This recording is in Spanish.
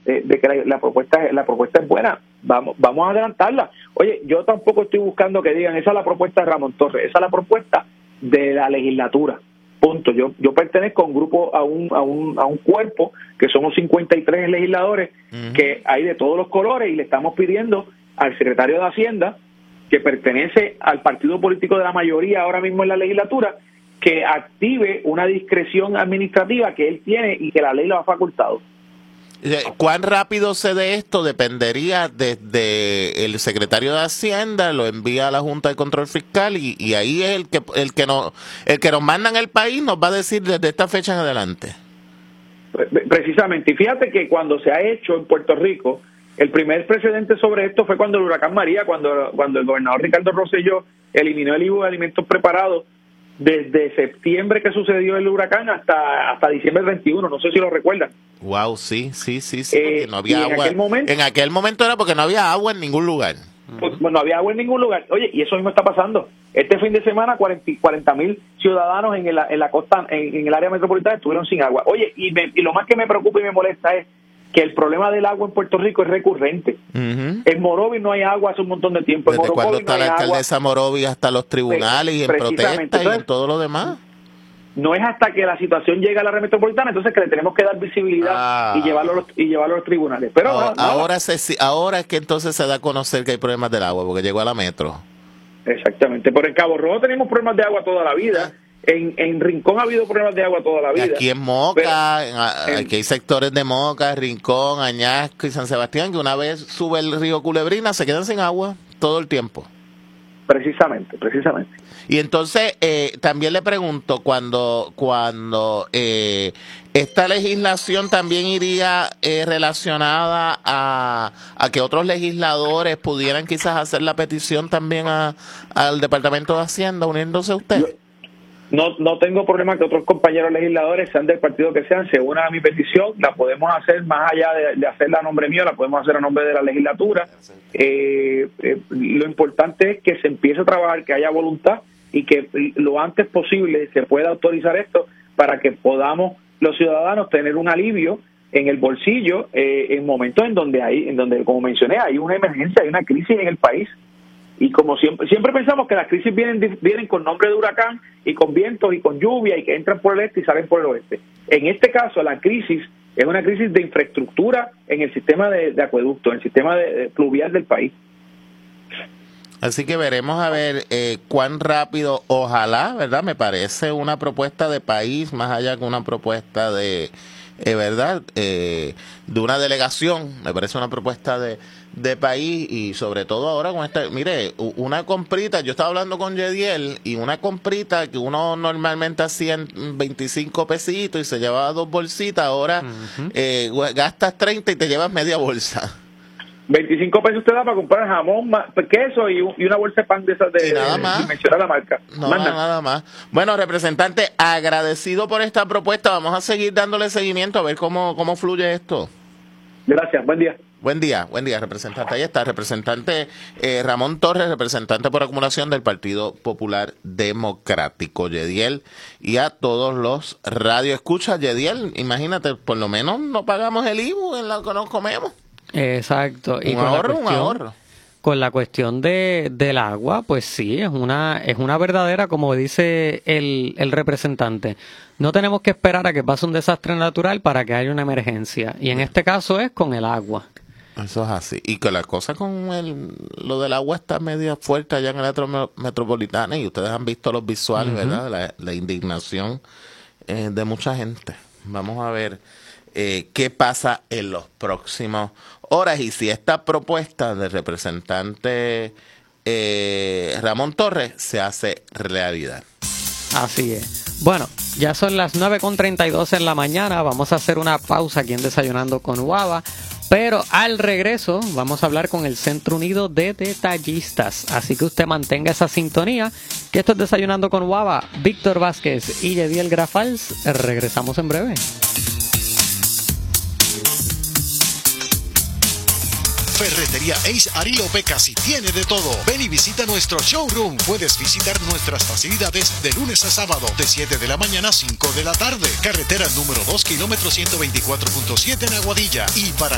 de que la propuesta es buena, vamos a adelantarla. Oye, yo tampoco estoy buscando que digan, esa es la propuesta de Ramón Torres, esa es la propuesta de la legislatura. Punto. Yo pertenezco a un grupo, a un cuerpo que somos 53 legisladores, que hay de todos los colores, y le estamos pidiendo al secretario de Hacienda, que pertenece al partido político de la mayoría ahora mismo en la legislatura, que active una discreción administrativa que él tiene y que la ley lo ha facultado. ¿Cuán rápido se dé esto? Dependería desde el secretario de Hacienda, lo envía a la Junta de Control Fiscal y ahí es el que nos manda en el país nos va a decir desde esta fecha en adelante. Precisamente, y fíjate que cuando se ha hecho en Puerto Rico, el primer precedente sobre esto fue cuando el huracán María, cuando el gobernador Ricardo Rosselló eliminó el IVU de alimentos preparados desde septiembre que sucedió el huracán hasta diciembre 21, no sé si lo recuerdan. Wow, sí, porque no había agua. En aquel momento era porque no había agua en ningún lugar. Pues, no había agua en ningún lugar. Oye, y eso mismo está pasando. Este fin de semana 40,000 ciudadanos en la costa, en el área metropolitana, estuvieron sin agua. Oye, y lo más que me preocupa y me molesta es que el problema del agua en Puerto Rico es recurrente. En Morovis no hay agua hace un montón de tiempo. ¿Desde cuándo está la alcaldesa Morovis hasta los tribunales y en protesta y en todo lo demás? No es hasta que la situación llega a la red metropolitana, entonces que le tenemos que dar visibilidad y llevarlo a los tribunales. Pero ahora es que entonces se da a conocer que hay problemas del agua, porque llegó a la metro. Exactamente. Por el Cabo Rojo tenemos problemas de agua toda la vida. En Rincón ha habido problemas de agua toda la vida. Aquí en Moca, aquí hay sectores de Moca, Rincón, Añasco y San Sebastián, que una vez sube el río Culebrina se quedan sin agua todo el tiempo. Precisamente. Y entonces también le pregunto, cuando esta legislación también iría relacionada a que otros legisladores pudieran quizás hacer la petición también al Departamento de Hacienda uniéndose a usted. No tengo problema que otros compañeros legisladores, sean del partido que sean, se unan a mi petición. La podemos hacer más allá de hacerla a nombre mío, la podemos hacer a nombre de la legislatura. Lo importante es que se empiece a trabajar, que haya voluntad y que lo antes posible se pueda autorizar esto para que podamos los ciudadanos tener un alivio en el bolsillo en momentos en donde, como mencioné, hay una emergencia, hay una crisis en el país. Y como siempre pensamos que las crisis vienen con nombre de huracán y con vientos y con lluvia y que entran por el este y salen por el oeste. En este caso, la crisis es una crisis de infraestructura en el sistema de acueducto, en el sistema pluvial del país. Así que veremos a ver cuán rápido, ojalá, ¿verdad? Me parece una propuesta de país, más allá que una propuesta de, ¿verdad? De una delegación, me parece una propuesta de país y sobre todo ahora con esta, mire, una comprita, yo estaba hablando con Yediel y una comprita que uno normalmente hacía en 25 pesitos y se llevaba 2 bolsitas, ahora gastas 30 y te llevas media bolsa. 25 pesos usted da para comprar jamón, queso y una bolsa de pan de esas de nada más. Sin mencionar la marca. Nada más. Bueno, representante, agradecido por esta propuesta. Vamos a seguir dándole seguimiento a ver cómo fluye esto. Gracias, buen día. Buen día, representante. Ahí está, representante Ramón Torres, representante por acumulación del Partido Popular Democrático, Yediel, y a todos los radioescuchas. Yediel, imagínate, por lo menos no pagamos el IVU en lo que nos comemos. Exacto. Y un ahorro. Con la cuestión del agua, pues sí, es una verdadera, como dice el representante. No tenemos que esperar a que pase un desastre natural para que haya una emergencia. Y en este caso es con el agua. Eso es así. Y que la cosa con lo del agua está medio fuerte allá en el área metropolitana y ustedes han visto los visuales, ¿verdad? La indignación de mucha gente. Vamos a ver qué pasa en los próximos horas y si esta propuesta del representante Ramón Torres se hace realidad. Así es. Bueno, ya son las 9:32 en la mañana. Vamos a hacer una pausa aquí en Desayunando con Guava. Pero al regreso vamos a hablar con el Centro Unido de Detallistas. Así que usted mantenga esa sintonía. Que esto es Desayunando con Guava. Víctor Vázquez y Yediel Grafals. Regresamos en breve. Ferretería Ace Arilo Pecasi tiene de todo. Ven y visita nuestro showroom. Puedes visitar nuestras facilidades de lunes a sábado, de 7 de la mañana a 5 de la tarde. Carretera número 2, kilómetro 124.7 en Aguadilla. Y para